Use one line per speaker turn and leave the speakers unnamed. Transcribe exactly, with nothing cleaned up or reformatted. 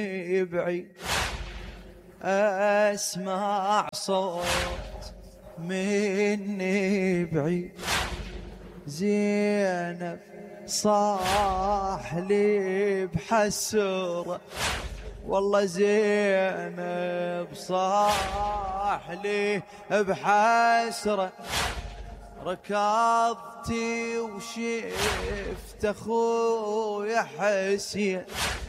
بعيد أسمع صوت مني بعيد، زينب صاح لي بحسرة، والله زينب صاح لي بحسرة، ركضتي وشفت اخويا حسين